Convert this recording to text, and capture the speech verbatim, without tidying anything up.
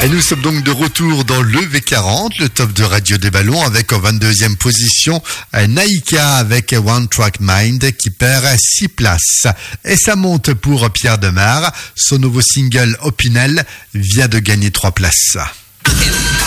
Et nous sommes donc de retour dans le V quarante, le top de Radio des Ballons, avec en vingt-deuxième position Naïka avec One Track Mind qui perd six places. Et ça monte pour Pierre Demar. Son nouveau single Opinel vient de gagner trois places.